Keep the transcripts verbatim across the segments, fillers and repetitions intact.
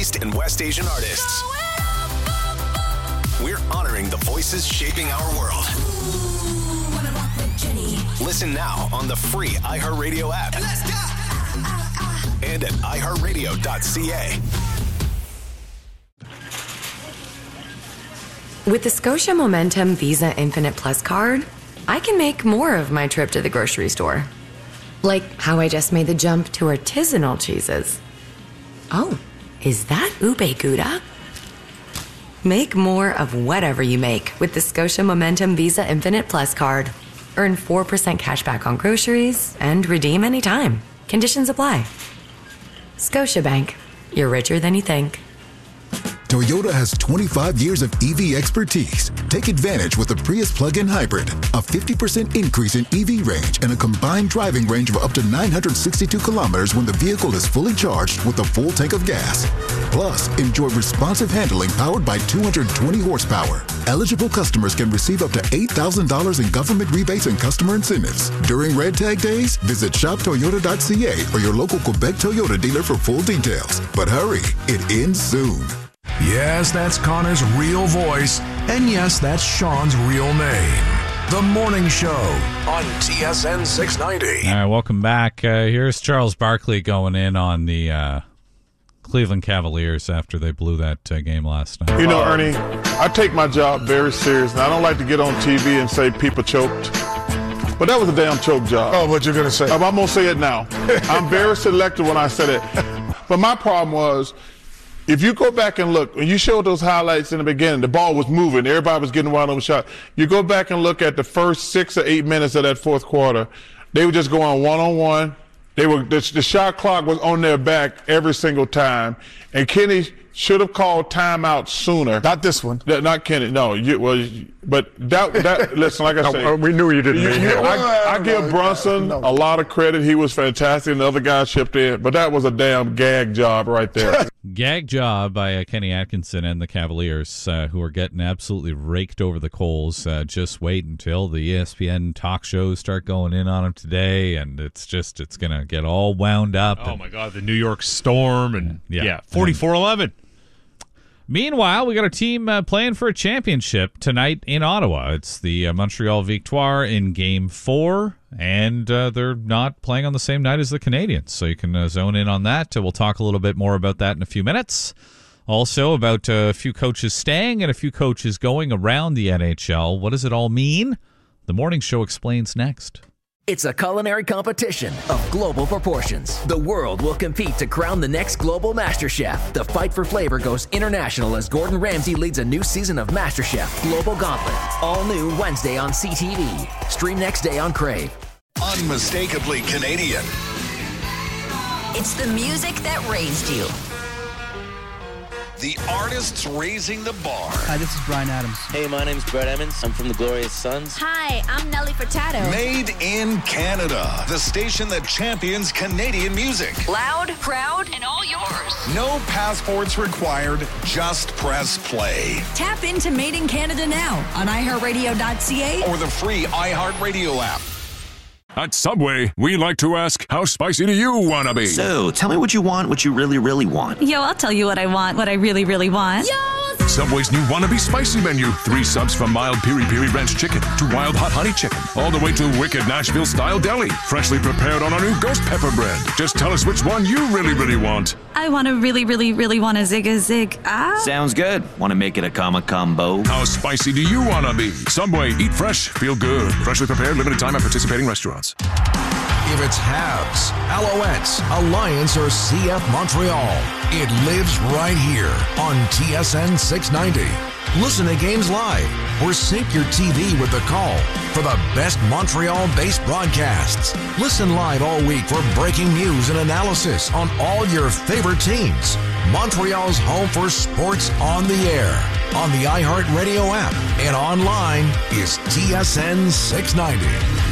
East and West Asian artists. We're honoring the voices shaping our world. Listen now on the free iHeartRadio app. Let's go. And at i heart radio dot c a. With the Scotia Momentum Visa Infinite Plus card, I can make more of my trip to the grocery store. Like how I just made the jump to artisanal cheeses. Oh, is that ube gouda? Make more of whatever you make with the Scotia Momentum Visa Infinite Plus card. Earn four percent cash back on groceries and redeem anytime. Conditions apply. Scotiabank. You're richer than you think. Toyota has twenty-five years of E V expertise. Take advantage with the Prius plug-in hybrid. A fifty percent increase in E V range and a combined driving range of up to nine hundred sixty-two kilometers when the vehicle is fully charged with a full tank of gas. Plus, enjoy responsive handling powered by two hundred twenty horsepower. Eligible customers can receive up to eight thousand dollars in government rebates and customer incentives. During Red Tag Days, visit shop toyota dot c a or your local Quebec Toyota dealer for full details. But hurry, it ends soon. Yes, that's Connor's real voice. And yes, that's Sean's real name. The Morning Show on T S N six ninety. All right, welcome back. Uh, here's Charles Barkley going in on the uh, Cleveland Cavaliers after they blew that uh, game last night. You know, Ernie, I take my job very serious, and I don't like to get on T V and say people choked. But that was a damn choke job. Oh, what you're going to say? I'm, I'm going to say it now. I'm very selective when I said it. But my problem was, if you go back and look, when you showed those highlights in the beginning, the ball was moving. Everybody was getting wide open shot. You go back and look at the first six or eight minutes of that fourth quarter, they were just going one-on-one. They were the, the shot clock was on their back every single time. And Kenny should have called timeout sooner. Not this one. That, not Kenny. No. You, well, but that, that listen, like I no, say. We knew you didn't you, mean you, it. I, I give no, Brunson no. a lot of credit. He was fantastic. And the other guy chipped in. But that was a damn gag job right there. Gag job by uh, Kenny Atkinson and the Cavaliers, uh, who are getting absolutely raked over the coals. Uh, just wait until the E S P N talk shows start going in on them today, and it's just it's going to get all wound up. Oh, and, my God, the New York Storm, and yeah, yeah forty-four eleven. Meanwhile, we got a team uh, playing for a championship tonight in Ottawa. It's the uh, Montreal Victoire in Game four, and uh, they're not playing on the same night as the Canadiens, so you can uh, zone in on that. Uh, we'll talk a little bit more about that in a few minutes. Also about uh, a few coaches staying and a few coaches going around the N H L. What does it all mean? The Morning Show explains next. It's a culinary competition of global proportions. The world will compete to crown the next global master chef. The fight for flavor goes international as Gordon Ramsay leads a new season of MasterChef Global Gauntlet. All new Wednesday on C T V. Stream next day on Crave. Unmistakably Canadian. It's the music that raised you. The artists raising the bar. Hi, this is Bryan Adams. Hey, my name's Brett Emmons. I'm from the Glorious Sons. Hi, I'm Nelly Furtado. Made in Canada. The station that champions Canadian music. Loud, proud, and all yours. No passports required. Just press play. Tap into Made in Canada now on i heart radio dot c a or the free iHeartRadio app. At Subway, we like to ask, how spicy do you want to be? So, tell me what you want, what you really, really want. Yo, I'll tell you what I want, what I really, really want. Yo! Subway's new Wannabe Spicy menu. Three subs from mild Piri Piri Ranch Chicken to wild hot honey chicken. All the way to wicked Nashville-style deli. Freshly prepared on our new ghost pepper bread. Just tell us which one you really, really want. I want to really, really, really want a zig a zig. Ah. Sounds good. Want to make it a comma combo? How spicy do you want to be? Subway, eat fresh, feel good. Freshly prepared, limited time at participating restaurants. If it's Habs, Alouettes, Alliance, or C F Montreal, it lives right here on T S N six ninety. Listen to games live or sync your T V with the call for the best Montreal-based broadcasts. Listen live all week for breaking news and analysis on all your favorite teams. Montreal's home for sports on the air, on the iHeartRadio app, and online is T S N six ninety.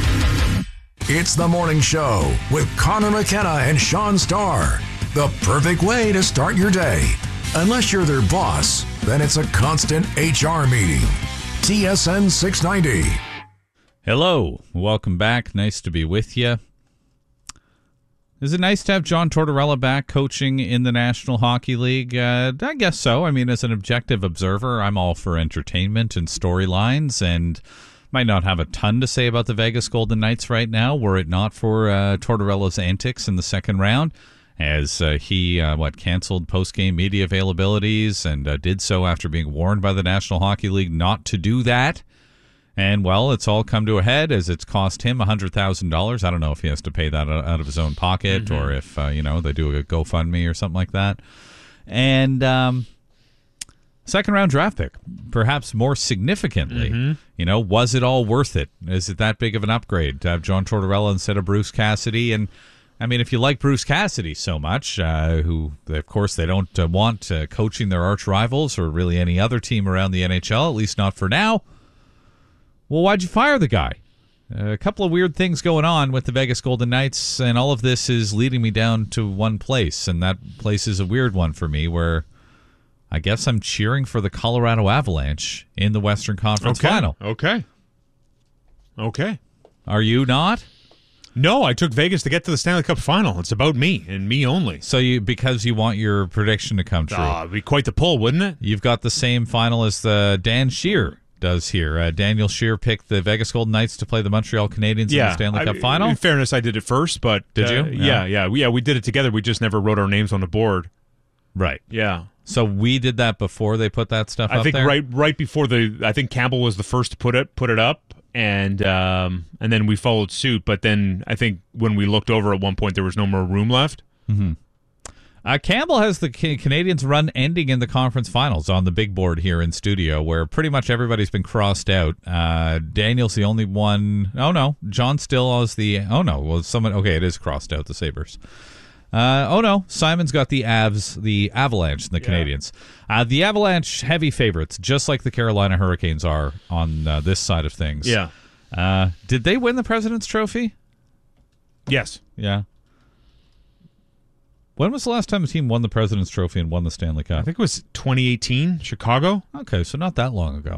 It's the Morning Show with Connor McKenna and Sean Starr. The perfect way to start your day. Unless you're their boss, then it's a constant H R meeting. T S N six ninety. Hello. Welcome back. Nice to be with you. Is it nice to have John Tortorella back coaching in the National Hockey League? Uh, I guess so. I mean, as an objective observer, I'm all for entertainment and storylines, and might not have a ton to say about the Vegas Golden Knights right now, were it not for uh, Tortorella's antics in the second round, as uh, he, uh, what, canceled post-game media availabilities and uh, did so after being warned by the National Hockey League not to do that. And, well, it's all come to a head as it's cost him one hundred thousand dollars. I don't know if he has to pay that out of his own pocket mm-hmm. or if, uh, you know, they do a GoFundMe or something like that. And um, second-round draft pick, perhaps more significantly. Mm-hmm. You know, was it all worth it? Is it that big of an upgrade to have John Tortorella instead of Bruce Cassidy? And, I mean, if you like Bruce Cassidy so much, uh, who, of course, they don't uh, want uh, coaching their arch rivals or really any other team around the N H L, at least not for now, well, why'd you fire the guy? Uh, a couple of weird things going on with the Vegas Golden Knights, and all of this is leading me down to one place, and that place is a weird one for me, where I guess I'm cheering for the Colorado Avalanche in the Western Conference okay. Final. Okay. Okay. Are you not? No, I took Vegas to get to the Stanley Cup Final. It's about me and me only. So you, because you want your prediction to come true. Ah, it'd be quite the pull, wouldn't it? You've got the same final as the Dan Shear does here. Uh, Daniel Shear picked the Vegas Golden Knights to play the Montreal Canadiens yeah, in the Stanley I, Cup Final. In fairness, I did it first, but did uh, you? Yeah, yeah, yeah. We did it together. We just never wrote our names on the board. Right. Yeah. So we did that before they put that stuff I up think there? right right before the I think Campbell was the first to put it put it up, and um, and then we followed suit. But then I think when we looked over at one point, there was no more room left. Mm-hmm. Uh, Campbell has the Canadiens run ending in the conference finals on the big board here in studio, where pretty much everybody's been crossed out. Uh, Daniel's the only one. Oh, no. John Still is the. Oh, no. Well, someone. Okay, it is crossed out, the Sabres. Uh, oh, no. Simon's got the Avs, the Avalanche, and the yeah. Canadiens. Uh, the Avalanche, heavy favorites, just like the Carolina Hurricanes are on uh, this side of things. Yeah. Uh, did they win the President's Trophy? Yes. Yeah. When was the last time a team won the President's Trophy and won the Stanley Cup? I think it was twenty eighteen, Chicago. Okay, so not that long ago.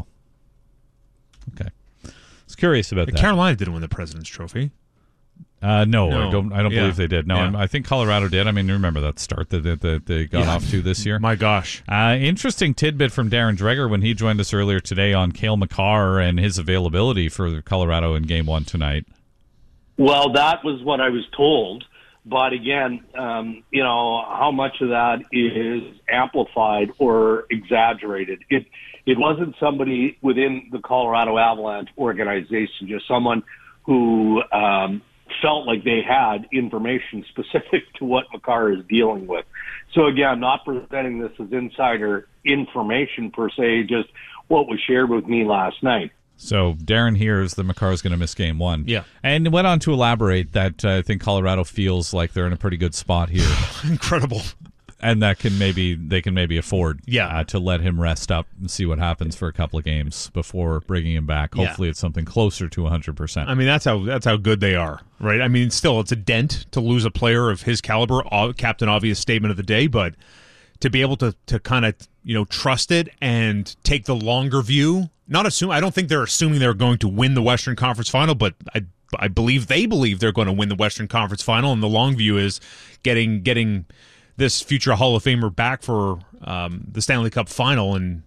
Okay. I was curious about the that. Carolina didn't win the President's Trophy. Uh, no, no, I don't. I don't yeah. believe they did. No, yeah. I'm, I think Colorado did. I mean, you remember that start that, that, that they got yeah. off to this year? My gosh! Uh, interesting tidbit from Darren Dreger when he joined us earlier today on Cale Makar and his availability for Colorado in Game One tonight. Well, that was what I was told, but again, um, you know, how much of that is amplified or exaggerated? It it wasn't somebody within the Colorado Avalanche organization, just someone who. Um, felt like they had information specific to what Makar is dealing with. So again, not presenting this as insider information per se, just what was shared with me last night. So Darren hears that Makar is going to miss game one. Yeah. And went on to elaborate that uh, I think Colorado feels like they're in a pretty good spot here. Incredible. And that can maybe they can maybe afford yeah. uh, to let him rest up and see what happens for a couple of games before bringing him back. Hopefully, yeah. it's something closer to one hundred percent. I mean, that's how that's how good they are, right? I mean, still, it's a dent to lose a player of his caliber. Captain Obvious statement of the day, but to be able to to kind of you know trust it and take the longer view. Not assume. I don't think they're assuming they're going to win the Western Conference Final, but I I believe they believe they're going to win the Western Conference Final, and the long view is getting getting. this future Hall of Famer back for um, the Stanley Cup Final and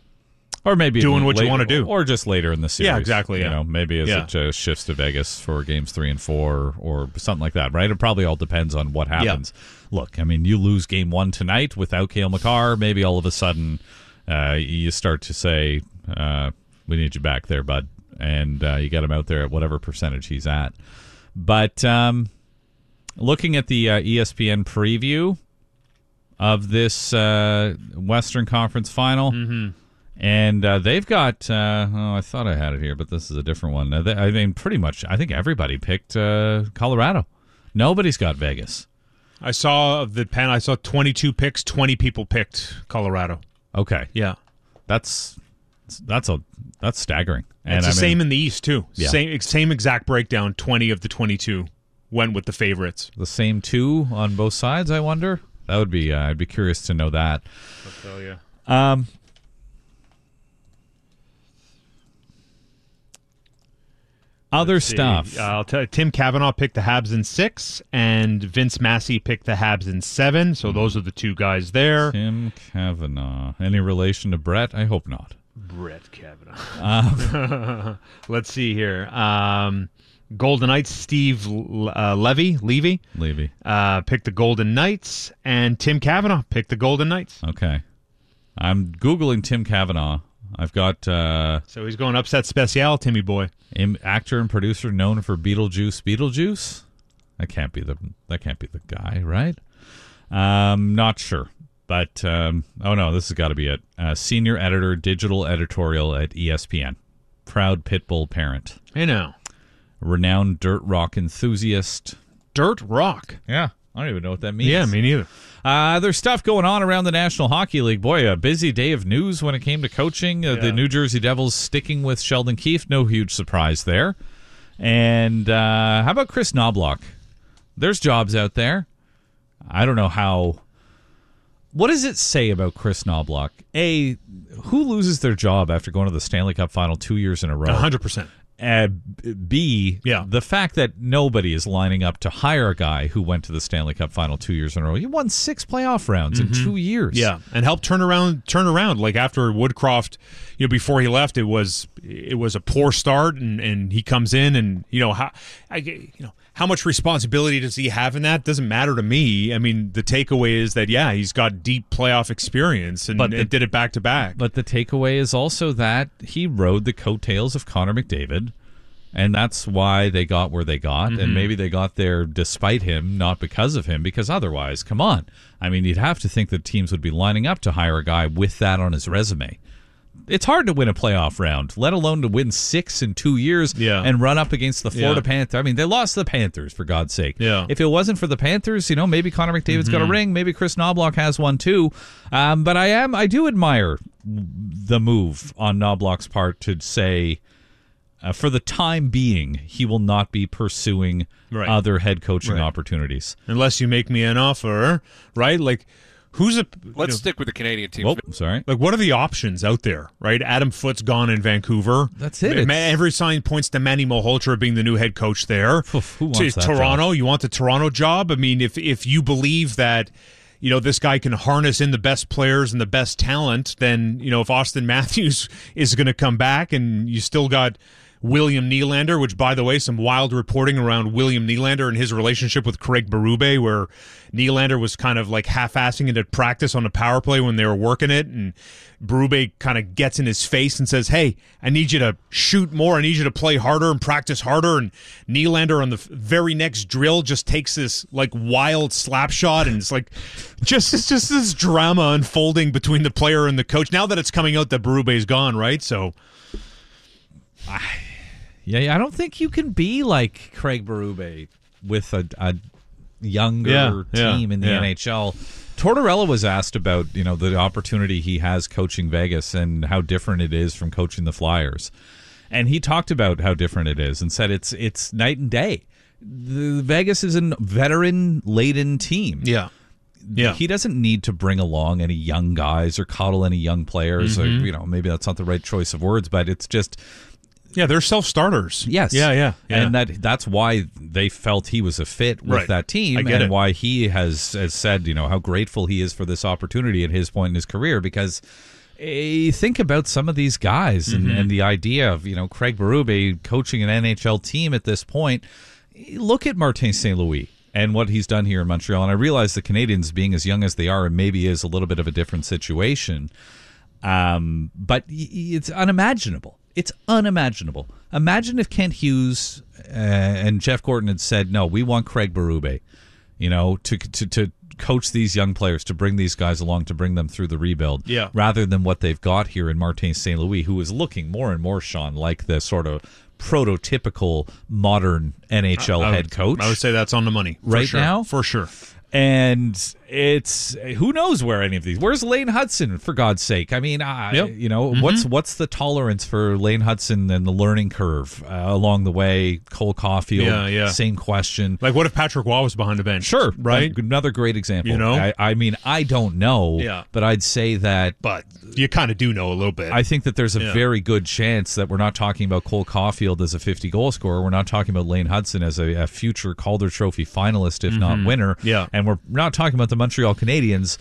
or maybe doing what later, you want to do. Or just later in the series. Yeah, exactly. You yeah. know, maybe as yeah. it uh, shifts to Vegas for games three and four or something like that, right? It probably all depends on what happens. Yeah. Look, I mean, you lose game one tonight without Cale Makar, maybe all of a sudden uh, you start to say, uh, we need you back there, bud. And uh, you get him out there at whatever percentage he's at. But um, looking at the uh, E S P N preview of this uh, Western Conference Final, mm-hmm. and uh, they've got, uh, oh, I thought I had it here, but this is a different one. Uh, they, I mean, pretty much, I think everybody picked uh, Colorado. Nobody's got Vegas. I saw the pen, I saw twenty-two picks, twenty people picked Colorado. Okay. Yeah. That's that's a that's staggering. And it's the I mean, same in the East, too. Yeah. Same, same exact breakdown, twenty of the twenty-two went with the favorites. The same two on both sides, I wonder? That would be, uh, I'd be curious to know that. I'll tell you. Other Let's see. stuff. Uh, I'll tell you, Tim Cavanaugh picked the Habs in six, and Vince Massey picked the Habs in seven. So those are the two guys there. Tim Cavanaugh. Any relation to Brett? I hope not. Brett Kavanaugh. Um, let's see here. Um, Golden Knights, Steve uh, Levy, Levy, Levy, uh, picked the Golden Knights, and Tim Cavanaugh picked the Golden Knights. Okay. I'm Googling Tim Cavanaugh. I've got... Uh, so he's going upset special, Timmy boy. Actor and producer known for Beetlejuice. Beetlejuice? That can't be the that can't be the guy, right? Um, not sure. But, um, oh no, this has got to be it. Uh, senior editor, digital editorial at E S P N. Proud Pitbull parent. Hey now. Renowned dirt rock enthusiast. Dirt rock? Yeah. I don't even know what that means. Yeah, me neither. Uh, there's stuff going on around the National Hockey League. Boy, a busy day of news when it came to coaching. Uh, Yeah. The New Jersey Devils sticking with Sheldon Keefe. No huge surprise there. And uh, how about Chris Knobloch? There's jobs out there. I don't know how... What does it say about Chris Knobloch? A, who loses their job after going to the Stanley Cup final two years in a row? one hundred percent. Uh, B, yeah. the fact that nobody is lining up to hire a guy who went to the Stanley Cup final two years in a row. He won six playoff rounds Mm-hmm. in two years. Yeah, and helped turn around. Turn around. Like after Woodcroft, you know, before he left, it was it was a poor start, and, and he comes in, and you know how, I, you know. How much responsibility does he have in that? Doesn't matter to me. I mean, the takeaway is that, yeah, he's got deep playoff experience and, But the- and did it back to back. But the takeaway is also that he rode the coattails of Connor McDavid, and that's why they got where they got. Mhm. And maybe they got there despite him, not because of him, because otherwise, come on. I mean, you'd have to think that teams would be lining up to hire a guy with that on his resume. It's hard to win a playoff round, let alone to win six in two years Yeah. and run up against the Florida Yeah. Panthers. I mean, they lost to the Panthers, for God's sake. Yeah. If it wasn't for the Panthers, you know, maybe Connor McDavid's got a Mhm. ring. Maybe Chris Knobloch has one too. Um, but I am, I do admire the move on Knobloch's part to say, uh, for the time being, he will not be pursuing Right. other head coaching Right. opportunities. Unless you make me an offer, right? Like, who's a... Let's you know, stick with the Canadian team. Oh, sorry. Like, what are the options out there, right? Adam Foote's gone in Vancouver. That's it. Ma- It's- Every sign points to Manny Malhotra being the new head coach there. Who wants to that Toronto, you want the Toronto job? I mean, if if you believe that, you know, this guy can harness in the best players and the best talent, then, you know, if Austin Matthews is going to come back and you still got William Nylander, which, by the way, some wild reporting around William Nylander and his relationship with Craig Berube, where Nylander was kind of like half-assing into practice on the power play when they were working it, and Berube kind of gets in his face and says, hey, I need you to shoot more, I need you to play harder and practice harder, and Nylander on the very next drill just takes this like wild slap shot, and it's like just it's just this drama unfolding between the player and the coach, now that it's coming out that Berube's gone, right? So Yeah, yeah, I don't think you can be like Craig Berube with a, a younger Yeah, yeah, team in the yeah. N H L. Tortorella was asked about, you know, the opportunity he has coaching Vegas and how different it is from coaching the Flyers. And he talked about how different it is and said it's it's night and day. The Vegas is a veteran-laden team. Yeah. Yeah. He doesn't need to bring along any young guys or coddle any young players. Mhm. Or, you know, maybe that's not the right choice of words, but it's just... yeah, they're self-starters. Yes. Yeah, yeah, yeah. And that that's why they felt he was a fit with Right. that team, I get and it. why he has, has said, you know, how grateful he is for this opportunity at his point in his career, because eh, think about some of these guys and, Mhm. and the idea of, you know, Craig Berube coaching an N H L team at this point. Look at Martin Saint Louis and what he's done here in Montreal. And I realize the Canadians, being as young as they are, maybe is a little bit of a different situation. Um, but y- y- it's unimaginable. It's unimaginable. Imagine if Kent Hughes uh, and Jeff Gorton had said, no, we want Craig Berube, you know, to, to, to coach these young players, to bring these guys along, to bring them through the rebuild, Yeah. rather than what they've got here in Martin Saint Louis, who is looking more and more, Sean, like the sort of prototypical modern N H L I would- head coach. I would say that's on the money. For Right sure. now? For sure. And it's who knows where any of these. Where's Lane Hudson, for God's sake? I mean, uh, Yep. you know, Mhm. what's what's the tolerance for Lane Hudson and the learning curve uh, along the way? Cole Caulfield, Yeah, yeah. same question. Like, what if Patrick Waugh was behind the bench? Sure, right? Another great example. You know? I, I mean, I don't know, Yeah. but I'd say that. But you kind of do know a little bit. I think that there's a Yeah. very good chance that we're not talking about Cole Caulfield as a fifty goal scorer. We're not talking about Lane Hudson as a, a future Calder Trophy finalist, if not Mhm. winner. Yeah. And we're not talking about the Montreal Canadiens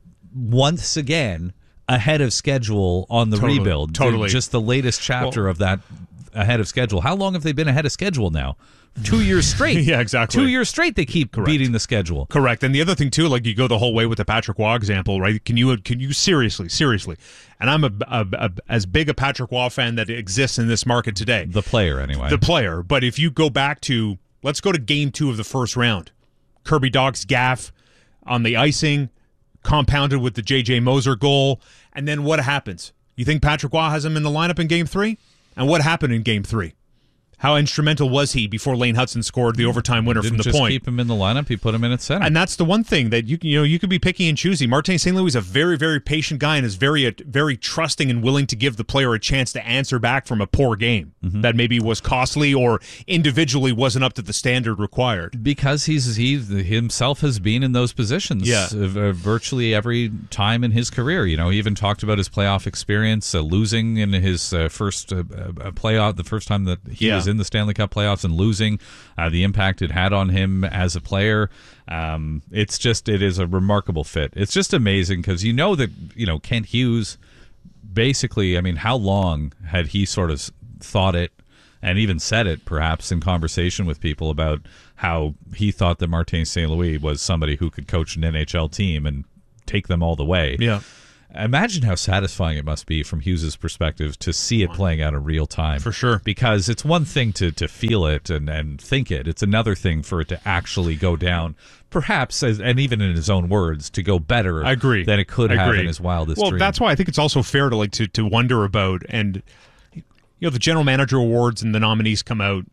once again ahead of schedule on the Totally. rebuild. Totally. Just the latest chapter Well- of that ahead of schedule. How long have they been ahead of schedule now? Two years straight. Yeah, exactly. Two years straight they keep Correct. beating the schedule. Correct. And the other thing too, like you go the whole way with the Patrick Waugh example, right? Can you can you seriously, seriously? And I'm a, a, a as big a Patrick Waugh fan that exists in this market today. The player, anyway. The player. But if you go back to, let's go to game two of the first round. Kirby Dach's gaff on the icing, compounded with the J J Moser goal, and then what happens? You think Patrick Waugh has him in the lineup in game three? And what happened in game three? How instrumental was he before Lane Hudson scored the overtime winner Didn't from the just point? keep him in the lineup. He put him in at center. And that's the one thing that you you know you could be picky and choosy. Martin Saint Louis is a very very patient guy and is very uh, very trusting and willing to give the player a chance to answer back from a poor game Mm-hmm. that maybe was costly or individually wasn't up to the standard required. Because he's he himself has been in those positions Yeah. uh, virtually every time in his career. You know, he even talked about his playoff experience, uh, losing in his uh, first uh, uh, playoff, the first time that he Yeah. was in the Stanley Cup playoffs and losing, uh, the impact it had on him as a player. Um, it's just, it is a remarkable fit. It's just amazing because you know that, you know, Kent Hughes, basically, I mean, how long had he sort of thought it and even said it perhaps in conversation with people about how he thought that Martin Saint Louis was somebody who could coach an N H L team and take them all the way. Yeah. Imagine how satisfying it must be from Hughes's perspective to see it playing out in real time. For sure. Because it's one thing to, to feel it and, and think it. It's another thing for it to actually go down, perhaps, as, and even in his own words, to go better I agree. than it could I have agree. in his wildest well, dreams. that's why I think it's also fair to like to, to wonder about, and you know, the general manager awards and the nominees come out.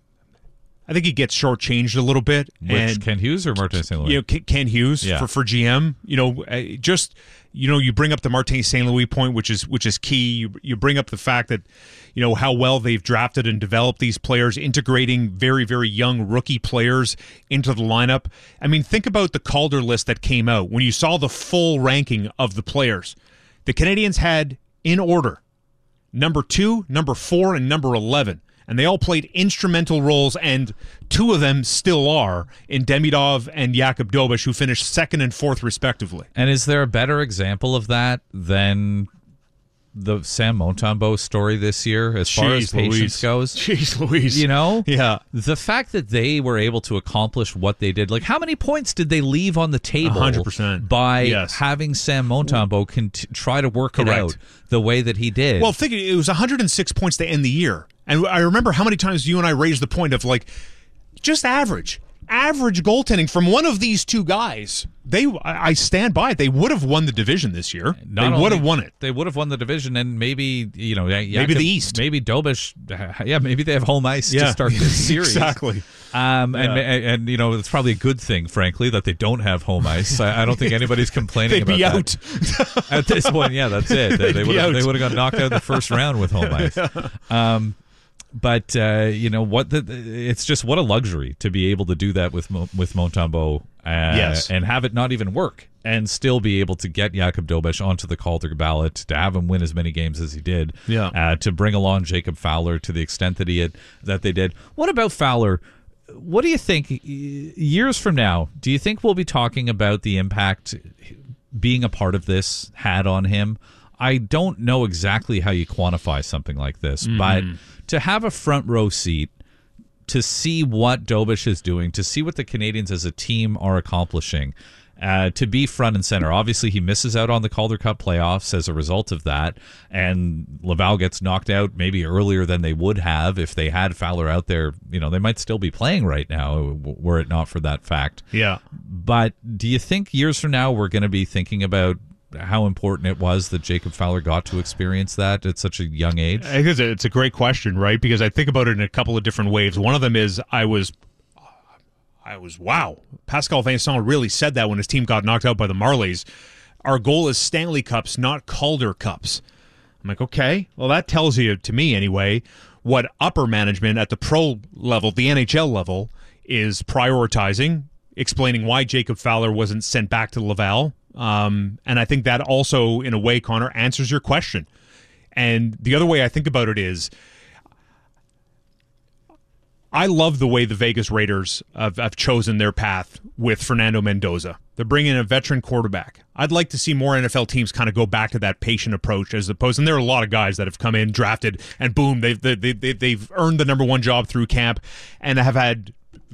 I think he gets shortchanged a little bit. Which, and Ken Hughes or Martin Saint Louis? You know, Ken Ken Hughes Yeah. for, for G M. You know, uh, just you know, you bring up the Martin Saint Louis point, which is which is key. You, you bring up the fact that you know how well they've drafted and developed these players, integrating very very young rookie players into the lineup. I mean, think about the Calder list that came out when you saw the full ranking of the players. The Canadians had in order number two, number four, and number eleven. And they all played instrumental roles, and two of them still are, in Demidov and Jakub Dobeš, who finished second and fourth, respectively. And is there a better example of that than the Sam Montembeault story this year as far as Jeez patience Louise. goes? Jeez Louise. You know? Yeah. The fact that they were able to accomplish what they did, like how many points did they leave on the table one hundred percent. by Yes. having Sam Montembeault cont- try to work it Correct. out the way that he did? Well, think it was one hundred six points to end the year. And I remember how many times you and I raised the point of, like, just average. Average goaltending from one of these two guys. They, I I stand by it. They would have won the division this year. Not they would only- have won it. They would have won the division, and maybe you know, Maybe the East. maybe Dobeš. Yeah, maybe they have home ice Yeah. to start this series. Exactly. Um, and, Yeah. and and you know, it's probably a good thing, frankly, that they don't have home ice. I, I don't think anybody's complaining They'd about be that. out. At this point. Yeah, that's it. They, They'd they be would have out. they would have got knocked out in the first round with home ice. Um, but uh, you know what? The, it's just what a luxury to be able to do that with Mo, with Montembeault, uh, Yes. and have it not even work, and still be able to get Jakub Dobeš onto the Calder ballot, to have him win as many games as he did, Yeah. uh, to bring along Jacob Fowler to the extent that he had, that they did. What about Fowler? What do you think y- years from now? Do you think we'll be talking about the impact being a part of this had on him? I don't know exactly how you quantify something like this, Mm-hmm. but to have a front row seat, to see what Dobeš is doing, to see what the Canadians as a team are accomplishing, uh, to be front and center. Obviously, he misses out on the Calder Cup playoffs as a result of that, and Laval gets knocked out maybe earlier than they would have if they had Fowler out there. You know, they might still be playing right now were it not for that fact. Yeah. But do you think years from now we're going to be thinking about how important it was that Jacob Fowler got to experience that at such a young age? I think it's a, it's a great question, right? Because I think about it in a couple of different waves. One of them is I was I was, wow. Pascal Vincent really said that when his team got knocked out by the Marlies. Our goal is Stanley Cups, not Calder Cups. I'm like, okay, well, that tells you, to me anyway, what upper management at the pro level, the N H L level, is prioritizing, explaining why Jacob Fowler wasn't sent back to Laval. Um, and I think that also, in a way, Connor, answers your question. And the other way I think about it is, I love the way the Vegas Raiders have, have chosen their path with Fernando Mendoza. They're bringing in a veteran quarterback. I'd like to see more N F L teams kind of go back to that patient approach as opposed, and there are a lot of guys that have come in, drafted, and boom, they've, they, they, they've earned the number one job through camp and have had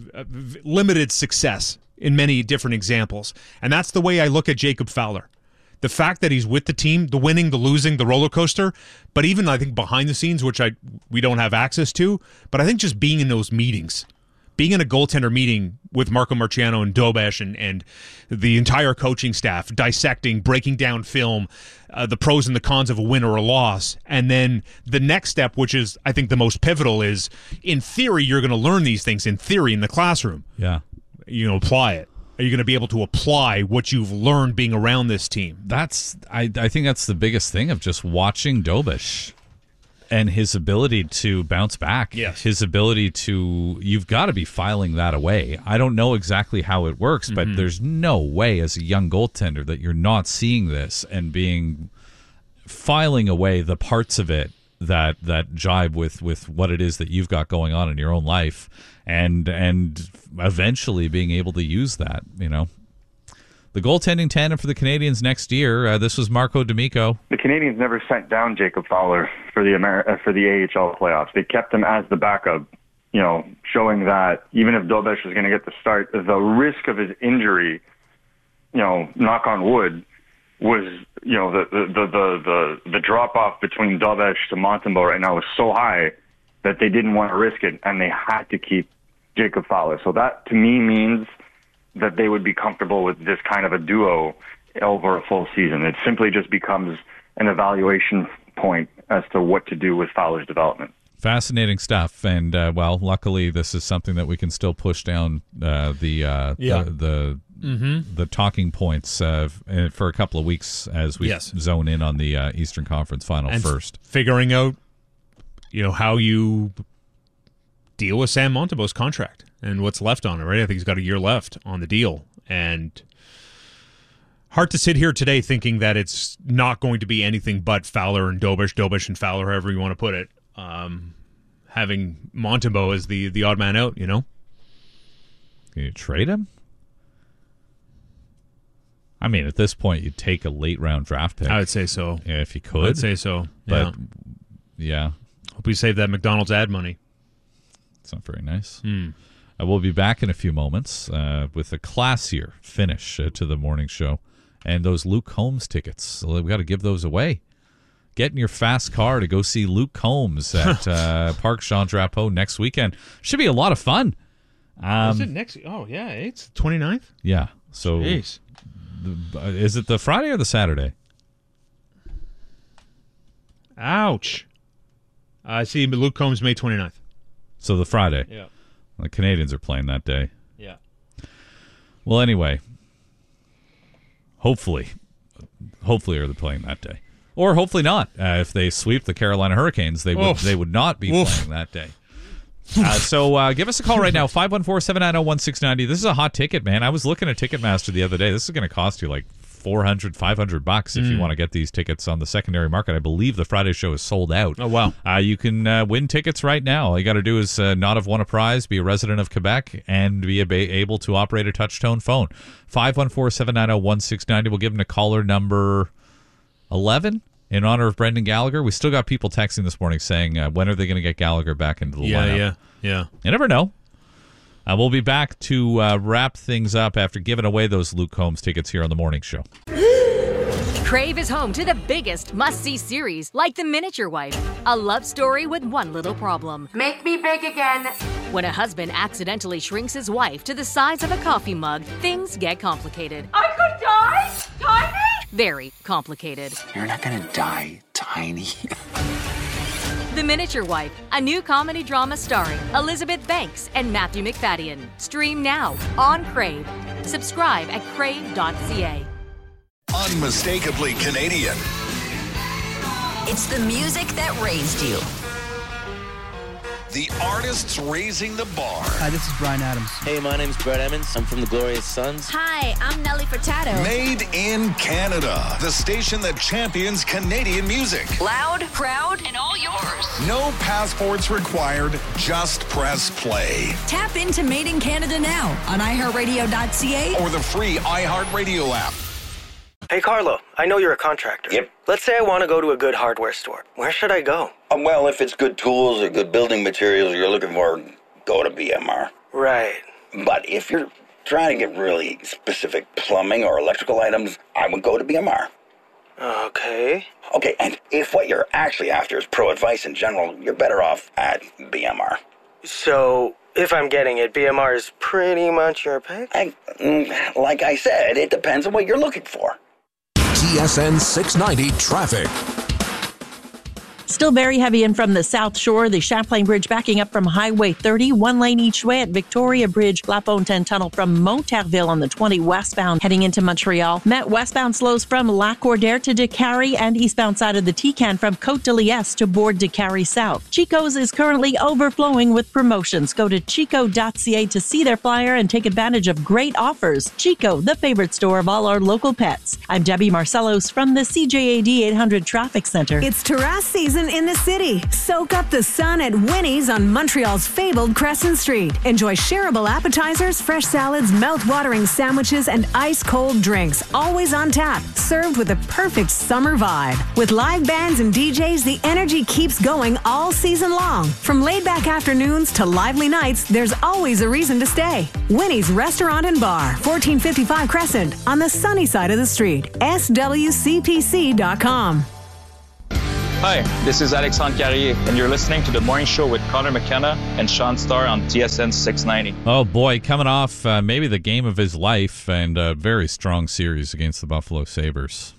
limited success in many different examples. And that's the way I look at Jacob Fowler. The fact that he's with the team, the winning, the losing, the roller coaster, but even I think behind the scenes, which I we don't have access to, but I think just being in those meetings, being in a goaltender meeting with Marco Marciano and Dobesh and, and the entire coaching staff, dissecting, breaking down film, uh, the pros and the cons of a win or a loss, and then the next step, which is I think the most pivotal, is in theory you're going to learn these things in theory in the classroom. Yeah, you know, apply it. Are you going to be able to apply what you've learned being around this team? That's I, I think that's the biggest thing of just watching Dobish and his ability to bounce back. Yes. His ability to, you've got to be filing that away. I don't know exactly how it works, but Mm-hmm. there's no way as a young goaltender that you're not seeing this and being filing away the parts of it that that jibe with with what it is that you've got going on in your own life, and and eventually being able to use that. You know, the goaltending tandem for the Canadians next year. Uh, this was Marco D'Amico. The Canadians never sent down Jacob Fowler for the Amer- uh, for the A H L playoffs. They kept him as the backup. You know, showing that even if Dobesh was going to get the start, the risk of his injury, you know, knock on wood, was, you know, the the the the, the, the drop off between Dobesh to Montembeault right now is so high that they didn't want to risk it, and they had to keep Jacob Fowler. So that to me means that they would be comfortable with this kind of a duo over a full season. It simply just becomes an evaluation point as to what to do with Fowler's development. Fascinating stuff, and uh, well, luckily this is something that we can still push down uh, the uh, Yeah. the the, Mm-hmm. the talking points uh, f- for a couple of weeks as we Yes. zone in on the uh, Eastern Conference Final And first. f- figuring out, you know, how you deal with Sam Montembeault's contract and what's left on it, right? I think he's got a year left on the deal, and hard to sit here today thinking that it's not going to be anything but Fowler and Dobish, Dobish and Fowler, however you want to put it. Um, having Montembeault as the the odd man out, you know. Can you trade him? I mean, at this point, you'd take a late round draft pick. I would say so. Yeah, if you could. I'd say so. But yeah. yeah, Hope we save that McDonald's ad money. it's not very nice. Hmm. Uh, we'll be back in a few moments uh, with a classier finish uh, to the morning show, and those Luke Combs tickets. So we got to give those away. Get in your fast car to go see Luke Combs at uh, Parc Jean Drapeau next weekend. Should be a lot of fun. Um, Is it next? Oh, yeah. It's the twenty-ninth? Yeah. So Jeez. the, uh, is it the Friday or the Saturday? Ouch. I see Luke Combs May twenty-ninth. So the Friday. Yeah. The Canadians are playing that day. Yeah. Well, anyway, hopefully, hopefully are they playing that day, or hopefully not. Uh, if they sweep the Carolina Hurricanes, they would Oof. they would not be Oof. playing that day. Uh, so uh, give us a call right now, five one four, seven nine zero, one six nine zero. This is a hot ticket, man. I was looking at Ticketmaster the other day. This is going to cost you like four hundred, five hundred bucks if you Mm. want to get these tickets on the secondary market. I believe the Friday show is sold out. Oh, wow. Uh, you can uh, win tickets right now. All you got to do is uh, not have won a prize, be a resident of Quebec, and be ab- able to operate a touch-tone phone. five one four, seven nine zero, one six nine zero. We'll give them a caller number eleven in honor of Brendan Gallagher. We still got people texting this morning saying, uh, when are they going to get Gallagher back into the Yeah, lineup? yeah, yeah. You never know. Uh, we'll be back to uh, wrap things up after giving away those Luke Combs tickets here on the morning show. Crave is home to the biggest must-see series, like The Miniature Wife, a love story with one little problem. Make me big again. When a husband accidentally shrinks his wife to the size of a coffee mug, things get complicated. I could die? Tiny? Very complicated. You're not gonna die tiny. The Miniature Wife, a new comedy drama starring Elizabeth Banks and Matthew McFadden. Stream now on Crave. Subscribe at crave dot c a. Unmistakably Canadian. It's the music that raised you. The artists raising the bar. Hi, this is Bryan Adams. Hey, my name's Brett Emmons. I'm from the Glorious Sons. Hi, I'm Nelly Furtado. Made in Canada. The station that champions Canadian music. Loud, proud, and all yours. No passports required. Just press play. Tap into Made in Canada now on i heart radio dot c a or the free iHeartRadio app. Hey, Carlo, I know you're a contractor. Yep. Let's say I want to go to a good hardware store. Where should I go? Um, well, if it's good tools or good building materials you're looking for, go to B M R. Right. But if you're trying to get really specific plumbing or electrical items, I would go to B M R. Okay. Okay, and if what you're actually after is pro advice in general, you're better off at B M R. So, if I'm getting it, B M R is pretty much your pick? I, like I said, it depends on what you're looking for. T S N six ninety traffic. Still very heavy in from the South Shore. The Champlain Bridge backing up from Highway thirty, one lane each way at Victoria Bridge, Lafontaine Tunnel from Montarville on the twenty westbound heading into Montreal. Met westbound slows from Lac-Cordaire to Décarie and eastbound side of the T-Can from Côte-de-Liesse to Bourg Décarie South. Chico's is currently overflowing with promotions. Go to chico dot c a to see their flyer and take advantage of great offers. Chico, the favorite store of all our local pets. I'm Debbie Marcellos from the C J A D eight hundred Traffic Center. It's terrace season in the city. Soak up the sun at Winnie's on Montreal's fabled Crescent Street. Enjoy shareable appetizers, fresh salads, mouth-watering sandwiches, and ice-cold drinks, always on tap, served with a perfect summer vibe. With live bands and D Js, the energy keeps going all season long. From laid-back afternoons to lively nights, there's always a reason to stay. Winnie's Restaurant and Bar, fourteen fifty-five Crescent, on the sunny side of the street. S W C P C dot com. Hi, this is Alexandre Carrier, and you're listening to The Morning Show with Connor McKenna and Sean Starr on T S N six ninety. Oh, boy, coming off uh, maybe the game of his life and a very strong series against the Buffalo Sabres.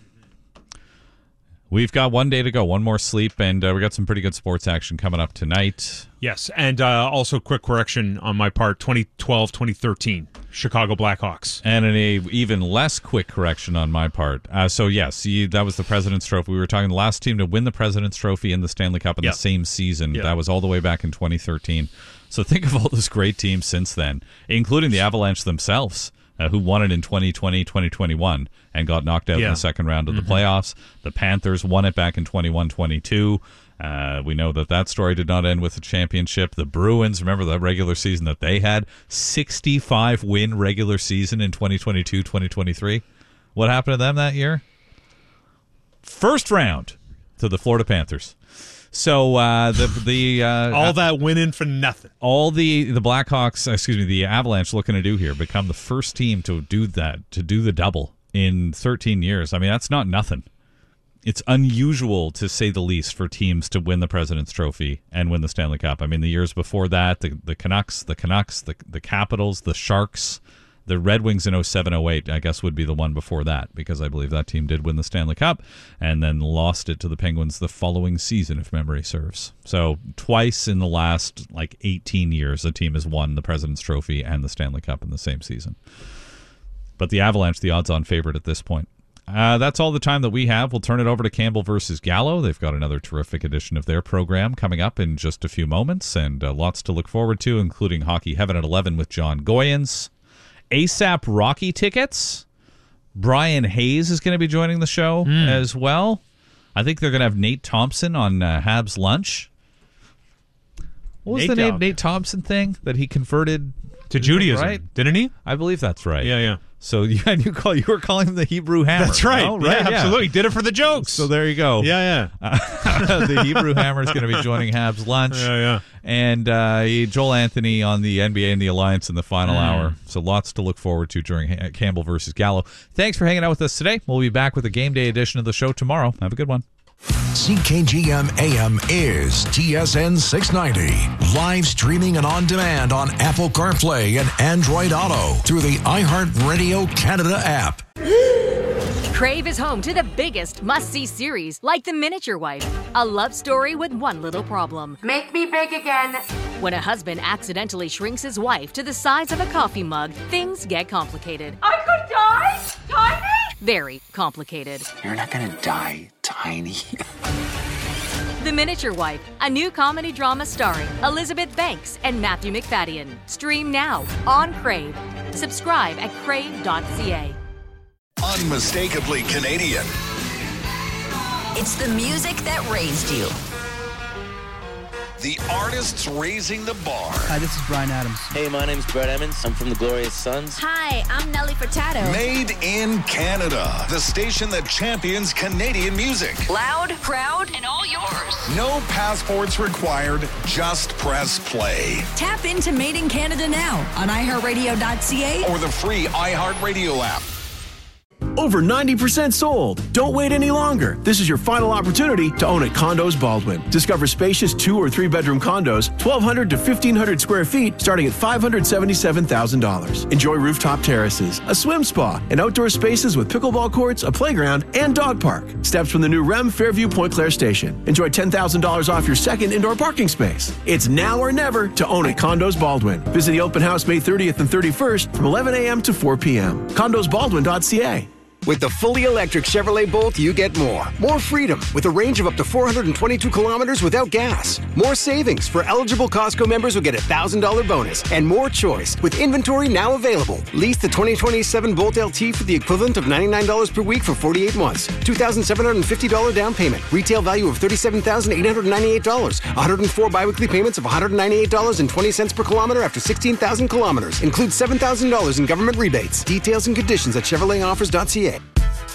We've got one day to go, one more sleep, and uh, we got some pretty good sports action coming up tonight. Yes, and uh, also quick correction on my part, twenty twelve twenty thirteen, Chicago Blackhawks. And an a, even less quick correction on my part. Uh, so, yes, you, that was the President's Trophy. We were talking the last team to win the President's Trophy and the Stanley Cup in yep. the same season. Yep. That was all the way back in twenty thirteen. So think of all those great teams since then, including the Avalanche themselves. Uh, who won it in twenty twenty, twenty twenty-one and got knocked out yeah. in the second round of mm-hmm. the playoffs. The Panthers won it back in twenty-one twenty-two. Uh, we know that that story did not end with a championship. The Bruins, remember the regular season that they had? sixty-five win regular season in twenty twenty-two twenty twenty-three. What happened to them that year? First round to the Florida Panthers. So uh, the the uh, all that winning for nothing. All the the Blackhawks, excuse me, the Avalanche looking to do here become the first team to do that, to do the double in thirteen years. I mean, that's not nothing. It's unusual, to say the least, for teams to win the President's Trophy and win the Stanley Cup. I mean, the years before that, the the Canucks, the Canucks, the the Capitals, the Sharks. The Red Wings in oh seven oh eight, I guess, would be the one before that, because I believe that team did win the Stanley Cup and then lost it to the Penguins the following season, if memory serves. So twice in the last, like, eighteen years, a team has won the President's Trophy and the Stanley Cup in the same season. But the Avalanche, the odds-on favorite at this point. Uh, that's all the time that we have. We'll turn it over to Campbell versus Gallo. They've got another terrific edition of their program coming up in just a few moments, and uh, lots to look forward to, including Hockey Heaven at eleven with John Goyens. ASAP Rocky tickets. Brian Hayes is going to be joining the show mm. as well. I think they're going to have Nate Thompson on uh, Habs Lunch. What was Nate the Nate, Nate Thompson thing that he converted to Judaism? Right? Didn't he? I believe that's right. Yeah, yeah. So you, and you call you were calling him the Hebrew Hammer. That's right. Oh, right. Yeah, yeah, absolutely. Did it for the jokes. So there you go. Yeah, yeah. Uh, the Hebrew Hammer is going to be joining Habs Lunch. Yeah, yeah. And uh, Joel Anthony on the N B A and the Alliance in the final mm. hour. So lots to look forward to during ha- Campbell versus Gallo. Thanks for hanging out with us today. We'll be back with a game day edition of the show tomorrow. Have a good one. C K G M A M is T S N six ninety. Live streaming and on demand on Apple CarPlay and Android Auto through the iHeartRadio Canada app. Crave is home to the biggest must-see series, like The Miniature Wife, a love story with one little problem. Make me big again. When a husband accidentally shrinks his wife to the size of a coffee mug, things get complicated. I could die? Tiny? Very complicated. You're not gonna die tiny. The Miniature Wife, a new comedy drama starring Elizabeth Banks and Matthew McFadden. Stream now on Crave. Subscribe at crave dot c a. Unmistakably Canadian. It's the music that raised you. The artists raising the bar. Hi, this is Brian Adams. Hey, my name's Brett Emmons. I'm from the Glorious Sons. Hi, I'm Nelly Furtado. Made in Canada. The station that champions Canadian music. Loud, proud, and all yours. No passports required. Just press play. Tap into Made in Canada now on i heart radio dot c a or the free iHeartRadio app. Over ninety percent sold. Don't wait any longer. This is your final opportunity to own at Condos Baldwin. Discover spacious two or three bedroom condos, twelve hundred to fifteen hundred square feet, starting at five hundred seventy-seven thousand dollars. Enjoy rooftop terraces, a swim spa, and outdoor spaces with pickleball courts, a playground, and dog park. Steps from the new R E M Fairview Point Claire station. Enjoy ten thousand dollars off your second indoor parking space. It's now or never to own at Condos Baldwin. Visit the open house May thirtieth and thirty-first from eleven a.m. to four p.m. condos baldwin dot c a. With the fully electric Chevrolet Bolt, you get more. More freedom with a range of up to four hundred twenty-two kilometers without gas. More savings for eligible Costco members who get a one thousand dollars bonus. And more choice with inventory now available. Lease the twenty twenty-seven Bolt L T for the equivalent of ninety-nine dollars per week for forty-eight months. two thousand seven hundred fifty dollars down payment. Retail value of thirty-seven thousand eight hundred ninety-eight dollars. one hundred four biweekly payments of one hundred ninety-eight dollars and twenty cents per kilometer after sixteen thousand kilometers. Includes seven thousand dollars in government rebates. Details and conditions at chevrolet offers dot c a.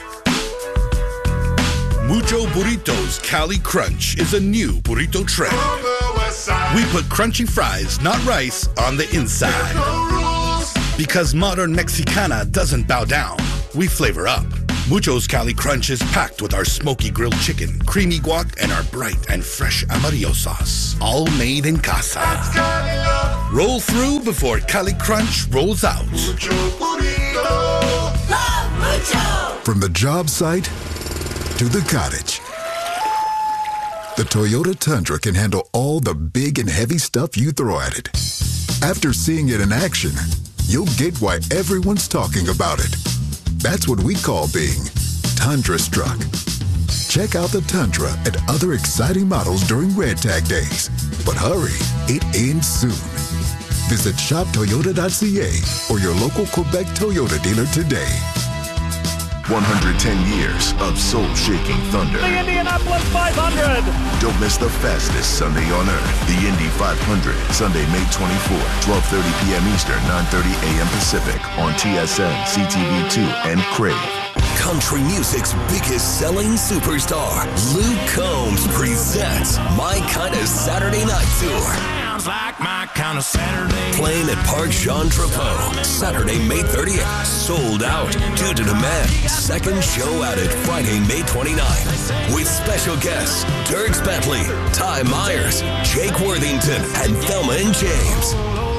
Mucho Burritos Cali Crunch is a new burrito trend. We put crunchy fries, not rice, on the inside. Because modern Mexicana doesn't bow down, we flavor up. Mucho's Cali Crunch is packed with our smoky grilled chicken, creamy guac, and our bright and fresh amarillo sauce. All made in casa. Roll through before Cali Crunch rolls out. Mucho Burrito. Love Mucho. From the job site to the cottage, the Toyota Tundra can handle all the big and heavy stuff you throw at it. After seeing it in action, you'll get why everyone's talking about it. That's what we call being Tundra struck. Check out the Tundra and other exciting models during Red Tag Days. But hurry, it ends soon. Visit shop toyota dot c a or your local Quebec Toyota dealer today. one hundred ten years of soul-shaking thunder. The Indianapolis five hundred. Don't miss the fastest Sunday on Earth. The Indy five hundred, Sunday, May twenty-fourth, twelve thirty p.m. Eastern, nine thirty a.m. Pacific on T S N, C T V two, and Crave. Country music's biggest selling superstar, Luke Combs, presents My Kinda Saturday Night Tour. Like my kind of Saturday. Playing at Park Jean Drapeau, Saturday, May thirtieth. Sold out due to demand. Second show added Friday, May twenty-ninth. With special guests Dierks Bentley, Ty Myers, Jake Worthington, and Thelma and James.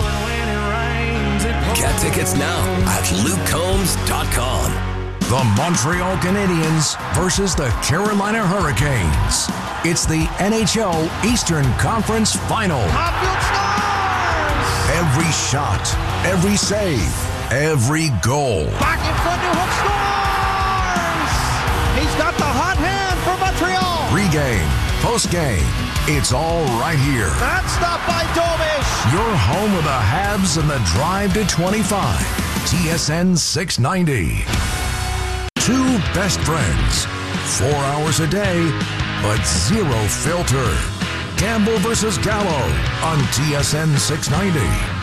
Get tickets now at luke combs dot com. The Montreal Canadiens versus the Carolina Hurricanes. It's the N H L Eastern Conference Final. Every shot, every save, every goal. Back in front, Newhook scores! He's got the hot hand for Montreal. Pre-game, post-game, it's all right here. That's stopped by Dobish. Your home of the Habs and the Drive to twenty-five. T S N six ninety. Two best friends, four hours a day, but zero filter. Campbell versus Gallo on T S N six ninety.